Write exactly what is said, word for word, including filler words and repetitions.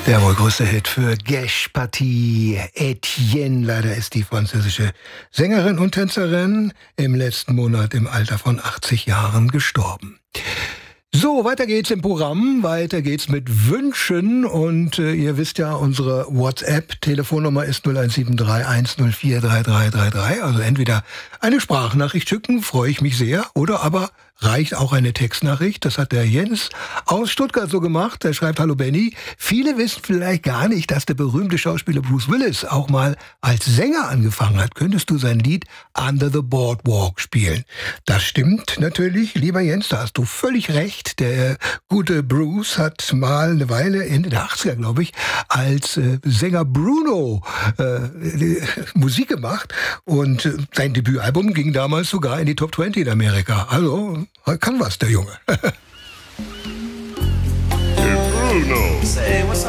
Der wohl größte Hit für Gesh Paty Etienne. Leider ist die französische Sängerin und Tänzerin im letzten Monat im Alter von achtzig Jahren gestorben. So, weiter geht's im Programm, weiter geht's mit Wünschen und äh, ihr wisst ja, unsere WhatsApp-Telefonnummer ist null eins sieben drei eins null vier drei drei drei drei, also entweder eine Sprachnachricht schicken, freue ich mich sehr, oder aber reicht auch eine Textnachricht. Das hat der Jens aus Stuttgart so gemacht. Er schreibt: Hallo Benny, viele wissen vielleicht gar nicht, dass der berühmte Schauspieler Bruce Willis auch mal als Sänger angefangen hat. Könntest du sein Lied Under the Boardwalk spielen? Das stimmt natürlich, lieber Jens, da hast du völlig recht. Der gute Bruce hat mal eine Weile, Ende der achtziger, glaube ich, als äh, Sänger Bruno äh, Musik gemacht und äh, sein Debütalbum ging damals sogar in die Top zwanzig in Amerika. Also kann was, der Junge. Bruno. Say, what's